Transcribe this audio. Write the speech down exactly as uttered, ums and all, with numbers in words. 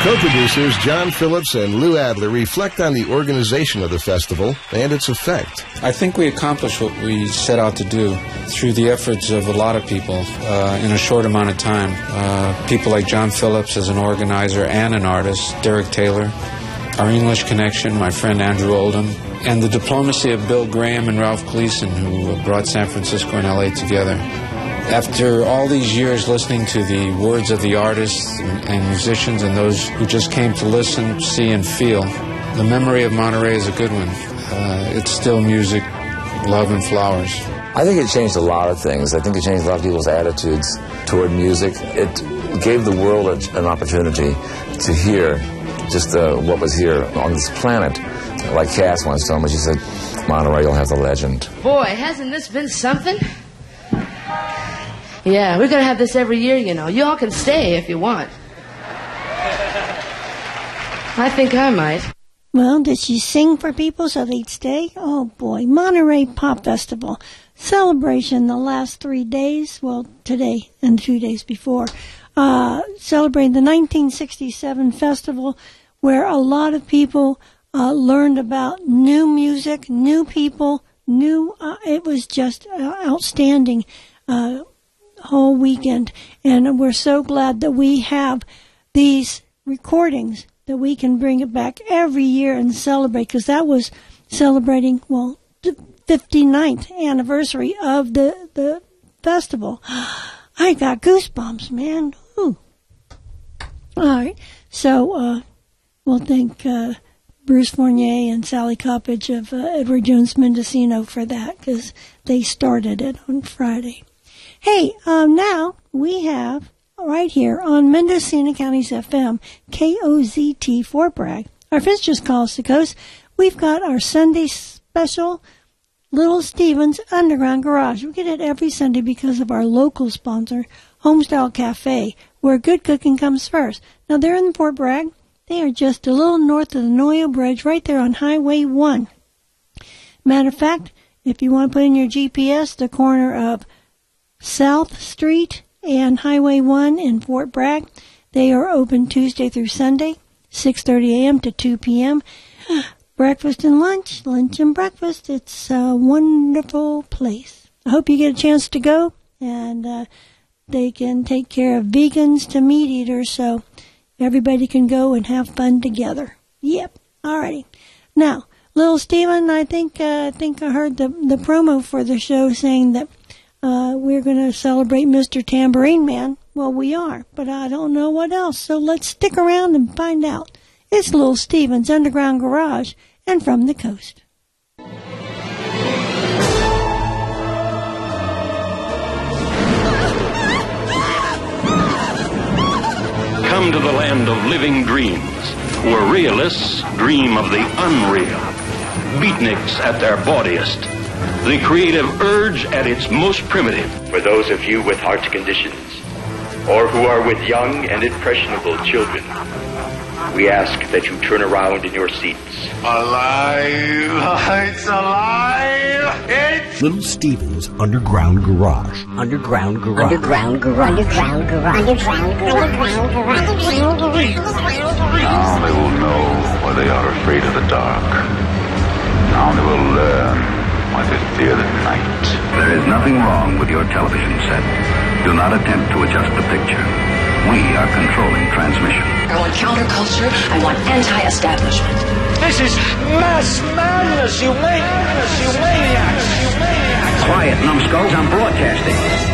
Co-producers John Phillips and Lou Adler reflect on the organization of the festival and its effect. I think we accomplished what we set out to do through the efforts of a lot of people uh, in a short amount of time. Uh, people like John Phillips as an organizer and an artist, Derek Taylor, our English connection, my friend Andrew Oldham, and the diplomacy of Bill Graham and Ralph Gleason, who brought San Francisco and L A together. After all these years listening to the words of the artists and, and musicians and those who just came to listen, see, and feel, the memory of Monterey is a good one. Uh, it's still music, love, and flowers. I think it changed a lot of things. I think it changed a lot of people's attitudes toward music. It gave the world a, an opportunity to hear just uh, what was here on this planet. Like Cass once told me, she said, Monterey, you'll have the legend. Boy, hasn't this been something? Yeah, we're going to have this every year, you know. You all can stay if you want. I think I might. Well, did she sing for people so they'd stay? Oh, boy. Monterey Pop Festival. Celebration the last three days. Well, today and two days before. Uh, celebrating the nineteen sixty-seven festival where a lot of people uh, learned about new music, new people, new... Uh, it was just uh, outstanding. Uh whole weekend, and we're so glad that we have these recordings that we can bring it back every year and celebrate, because that was celebrating, well, the fifty-ninth anniversary of the the festival. I got goosebumps, man. Ooh. All right, so uh, we'll thank uh, Bruce Fournier and Sally Coppage of uh, Edward Jones Mendocino for that, because they started it on Friday. Hey, um, now we have right here on Mendocino County's F M, K O Z T Fort Bragg, our Visitors Coast to Coast, we've got our Sunday special, Little Stevens Underground Garage. We get it every Sunday because of our local sponsor, Homestyle Cafe, where good cooking comes first. Now, they're in Fort Bragg. They are just a little north of the Noyo Bridge, right there on Highway one. Matter of fact, if you want to put in your G P S, the corner of South Street and Highway one in Fort Bragg. They are open Tuesday through Sunday, six thirty a.m. to two p.m. Breakfast and lunch, lunch and breakfast. It's a wonderful place. I hope you get a chance to go, and uh, they can take care of vegans to meat eaters, so everybody can go and have fun together. Yep. Alrighty. Now, Little Steven, I think uh, I think I heard the the promo for the show saying that Uh, we're going to celebrate Mister Tambourine Man. Well, we are, but I don't know what else. So let's stick around and find out. It's Little Steven's Underground Garage and From the Coast. Come to the land of living dreams, where realists dream of the unreal, beatniks at their bawdiest, the creative urge at its most primitive. For those of you with heart conditions, or who are with young and impressionable children, we ask that you turn around in your seats. Alive! It's alive! It's Little Steven's Underground Garage. Underground Garage. Underground Garage. Underground Garage. Underground Garage. Underground Garage. Now they will know why they are afraid of the dark. Now they will learn why they fear the night. There is nothing wrong with your television set. Do not attempt to adjust the picture. We are controlling transmission. I want counterculture. I want anti-establishment. This is mass madness, you maniacs, you maniacs, you maniacs. Quiet, numbskulls, I'm broadcasting.